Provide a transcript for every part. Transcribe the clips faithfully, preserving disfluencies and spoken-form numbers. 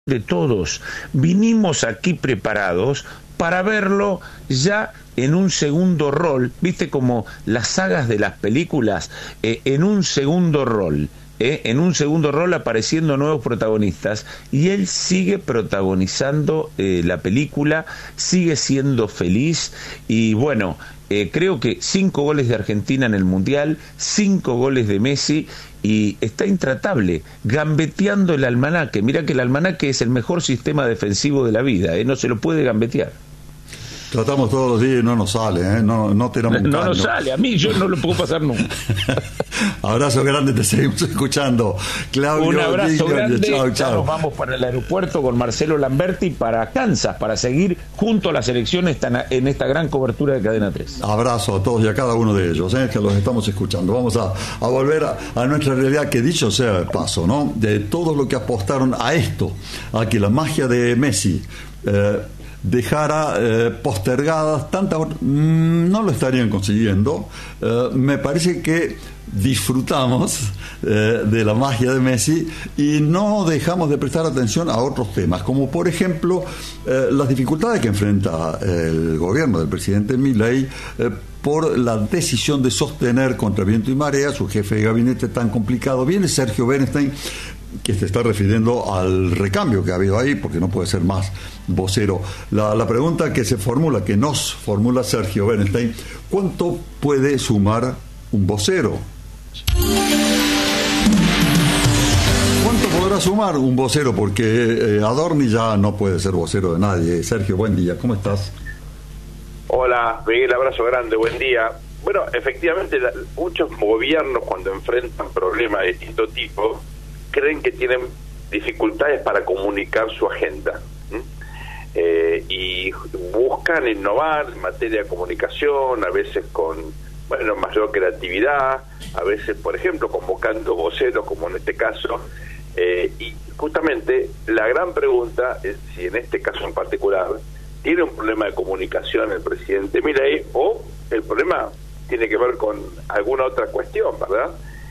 de todos. Vinimos aquí preparados para verlo ya en un segundo rol, viste, como las sagas de las películas, eh, en un segundo rol. Eh, en un segundo rol apareciendo nuevos protagonistas, y él sigue protagonizando eh, la película, sigue siendo feliz, y bueno, eh, creo que cinco goles de Argentina en el Mundial, cinco goles de Messi, y está intratable, gambeteando el almanaque. Mira que el almanaque es el mejor sistema defensivo de la vida, eh, no se lo puede gambetear. Tratamos todos los días y no nos sale, ¿eh? no, no tiramos un No caño. nos sale, a mí yo no lo puedo pasar nunca. Abrazo grande, te seguimos escuchando. Claudio, un abrazo Giglio, grande, chao, ya chao. nos vamos para el aeropuerto con Marcelo Lamberti para Kansas, para seguir junto a la selección en esta gran cobertura de Cadena tres. Abrazo a todos y a cada uno de ellos, ¿eh? que los estamos escuchando. Vamos a, a volver a, a nuestra realidad, que dicho sea de paso, ¿no? De todos los que apostaron a esto, a que la magia de Messi eh, dejara eh, postergadas tantas, mmm, no lo estarían consiguiendo. Eh, me parece que disfrutamos eh, de la magia de Messi y no dejamos de prestar atención a otros temas, como por ejemplo eh, las dificultades que enfrenta el gobierno del presidente Milei eh, por la decisión de sostener contra viento y marea su jefe de gabinete tan complicado. Viene Sergio Bernstein, que se está refiriendo al recambio que ha habido ahí, porque no puede ser más vocero. La, la pregunta que se formula, que nos formula Sergio Bernstein: ¿cuánto puede sumar un vocero? ¿Cuánto podrá sumar un vocero? Porque eh, Adorni ya no puede ser vocero de nadie. Sergio, buen día, ¿cómo estás? Hola, Miguel, abrazo grande, buen día. Bueno, efectivamente, la, muchos gobiernos, cuando enfrentan problemas de distinto tipo, creen que tienen dificultades para comunicar su agenda, eh, y buscan innovar en materia de comunicación, a veces con, bueno, mayor creatividad, a veces, por ejemplo, convocando voceros, como en este caso, eh, y justamente la gran pregunta es si en este caso en particular tiene un problema de comunicación el presidente Milei, o el problema tiene que ver con alguna otra cuestión, ¿verdad?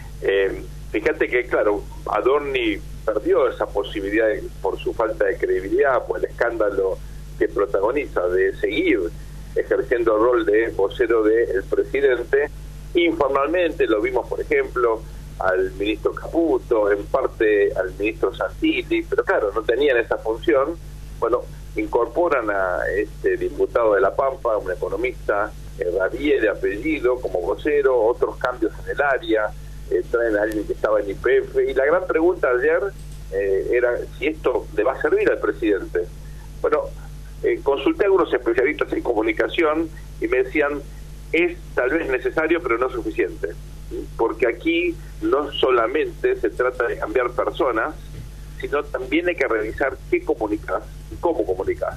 Eh, Fíjate que, claro, Adorni perdió esa posibilidad de, por su falta de credibilidad, por el escándalo que protagoniza, de seguir ejerciendo el rol de vocero del presidente. Informalmente lo vimos, por ejemplo, al ministro Caputo, en parte al ministro Santilli, pero claro, no tenían esa función. Bueno, incorporan a este diputado de La Pampa, un economista, eh, Rabier de apellido, como vocero, otros cambios en el área. Eh, traen a alguien que estaba en Y P F, y la gran pregunta ayer eh, era si esto le va a servir al presidente. Bueno, eh, consulté a algunos especialistas en comunicación y me decían, es tal vez necesario pero no suficiente, porque aquí no solamente se trata de cambiar personas, sino también hay que revisar qué comunicas y cómo comunicas,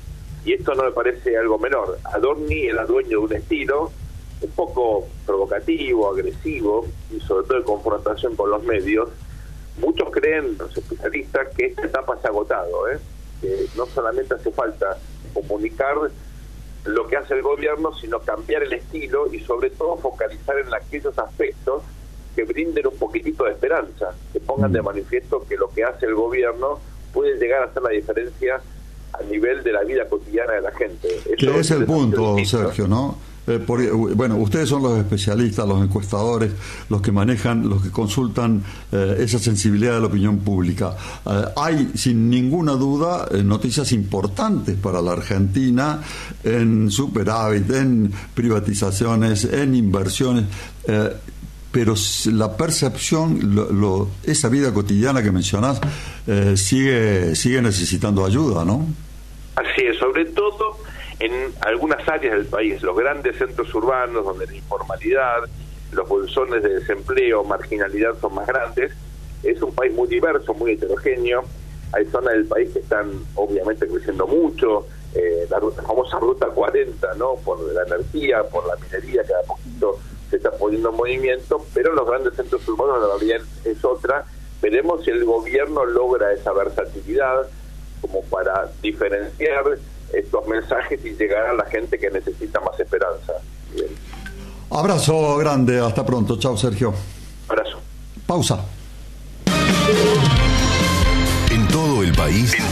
y esto no me parece algo menor. Adorni era dueño de un estilo un poco provocativo, agresivo, y sobre todo de confrontación con los medios. Muchos creen, los especialistas, que esta etapa se ha agotado, ¿eh? que no solamente hace falta comunicar lo que hace el gobierno, sino cambiar el estilo y sobre todo focalizar en aquellos aspectos que brinden un poquitito de esperanza, que pongan de manifiesto que lo que hace el gobierno puede llegar a hacer la diferencia a nivel de la vida cotidiana de la gente. Eso que es el punto, distinto. Sergio, ¿no? Eh, por, bueno, ustedes son los especialistas, los encuestadores, los que manejan, los que consultan eh, esa sensibilidad de la opinión pública. Eh, hay, sin ninguna duda, eh, noticias importantes para la Argentina en superávit, en privatizaciones, en inversiones, eh, pero la percepción, lo, lo, esa vida cotidiana que mencionás, eh, sigue, sigue necesitando ayuda, ¿no? Así es, sobre todo en algunas áreas del país, los grandes centros urbanos donde la informalidad, los bolsones de desempleo, marginalidad son más grandes. Es un país muy diverso, muy heterogéneo. Hay zonas del país que están obviamente creciendo mucho, eh, la, ruta, la famosa ruta cuarenta, ¿no? Por la energía, por la minería, cada poquito se está poniendo en movimiento, pero en los grandes centros urbanos la realidad es otra. Veremos si el gobierno logra esa versatilidad como para diferenciar estos mensajes y llegar a la gente que necesita más esperanza. Bien. Abrazo grande, hasta pronto. Chao, Sergio. Abrazo. Pausa. En todo el país. país